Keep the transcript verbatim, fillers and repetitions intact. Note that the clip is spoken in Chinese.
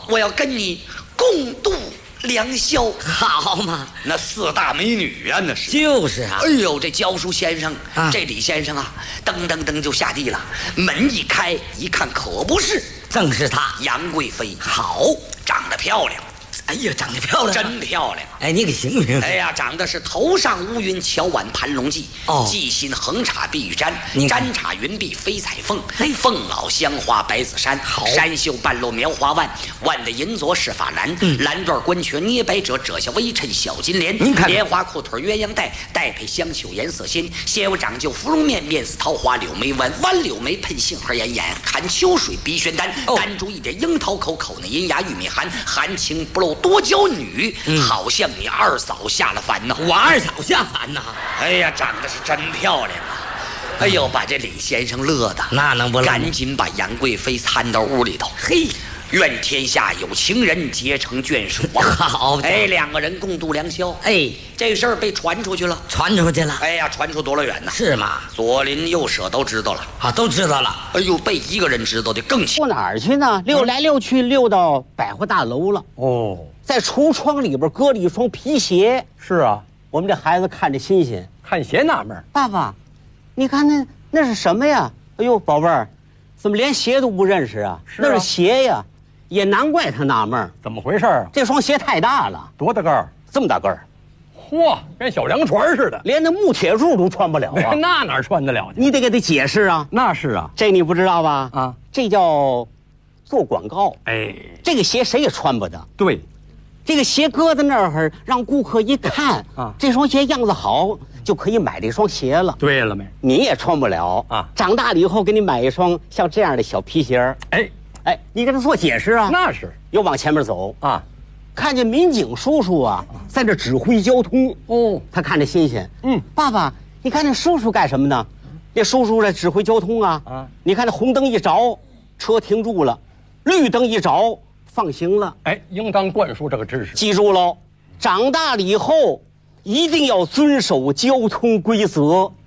我要跟你共度良宵。 好嘛， 那四大美女啊，那是就是啊。 哎呦，这教书先生， 啊、 这李先生啊，噔噔噔就下地了。门一开，一看可不是， 正是她， 杨贵妃。 好， 长得漂亮。 哎呀，长得漂亮， 真漂亮！ 哎，你给形容。 哎呀，长得是头上乌云，桥晚盘龙髻。 哦， 髻心横插碧玉簪，簪插云碧飞彩凤。 哎， 凤袄香花白子衫， 好， 山袖半露描花腕，腕的银镯饰法蓝，嗯、蓝缎关裙捏白褶，褶下微衬小金莲。 您看， 莲花裤腿鸳鸯带，带配香绣颜色鲜。纤有长就芙蓉面，面似桃花柳眉弯，弯柳眉喷杏核眼，眼含秋水鼻宣丹。哦、丹珠一点樱桃口，口内银牙玉米含，含情不露多娇女。嗯、好像你二嫂下了凡呐！ 我二嫂下凡呐！ 哎呀，长得是真漂亮啊！哎呦，把这李先生乐的， 那能不乐？ 赶紧把杨贵妃搀到屋里头。 嘿， 愿天下有情人结成眷属啊！ 好， 哎，两个人共度良宵。 哎， 这事儿被传出去了， 传出去了。 哎呀，传出多了远呢？ 是吗？ 左邻右舍都知道了啊，都知道了。 哎呦，被一个人知道的更气。 溜哪儿去呢？溜来溜去，溜到百货大楼了。 哦。 在橱窗里边搁了一双皮鞋。 是啊， 我们这孩子看着新鲜， 看鞋纳闷。 爸爸，你看那那是什么呀？哎呦，宝贝儿，怎么连鞋都不认识啊？ 是啊， 那是鞋呀，也难怪他纳闷。 怎么回事啊？ 这双鞋太大了。 多大个儿？ 这么大个儿。 嚯，跟小凉船似的， 连那木铁柱都穿不了啊！ 那哪穿得了去？ 你得给他解释啊。 那是啊， 这你不知道吧？ 啊， 这叫做广告。 哎， 这个鞋谁也穿不得。 对。 这个鞋搁在那儿，让顾客一看啊，这双鞋样子好，就可以买这双鞋了。 对了没？ 你也穿不了啊！长大了以后，给你买一双像这样的小皮鞋。 哎哎，你给他做解释啊。 那是。 又往前面走啊， 看见民警叔叔啊，在这指挥交通。 哦， 他看着新鲜。 嗯， 爸爸，你看那叔叔干什么呢？那叔叔在指挥交通啊。啊，你看那红灯一着，车停住了；绿灯一着。放行了， 哎，应当灌输这个知识。 记住喽，长大了以后一定要遵守交通规则。